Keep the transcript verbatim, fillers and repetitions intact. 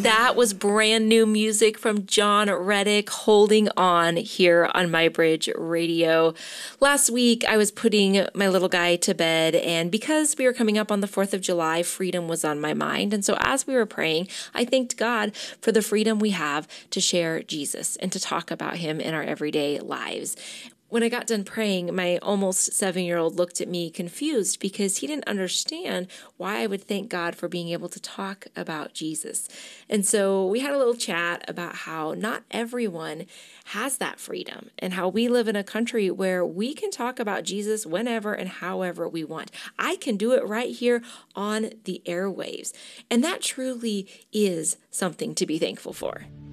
That was brand new music from John Reddick, Holding On, here on MyBridge Radio. Last week, I was putting my little guy to bed, and because we were coming up on the fourth of July, freedom was on my mind. And so as we were praying, I thanked God for the freedom we have to share Jesus and to talk about him in our everyday lives. When I got done praying, my almost seven-year-old looked at me confused because he didn't understand why I would thank God for being able to talk about Jesus. And so we had a little chat about how not everyone has that freedom and how we live in a country where we can talk about Jesus whenever and however we want. I can do it right here on the airwaves. And that truly is something to be thankful for.